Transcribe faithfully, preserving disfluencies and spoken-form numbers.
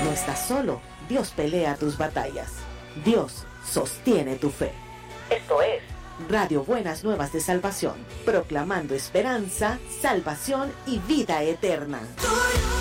No estás solo, Dios pelea tus batallas. Dios sostiene tu fe. Esto es Radio Buenas Nuevas de Salvación, proclamando esperanza, salvación y vida eterna.